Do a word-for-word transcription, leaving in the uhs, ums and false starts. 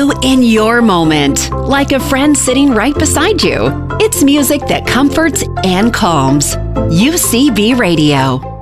you in your moment, like a friend sitting right beside you. It's music that comforts and calms. U C B Radio.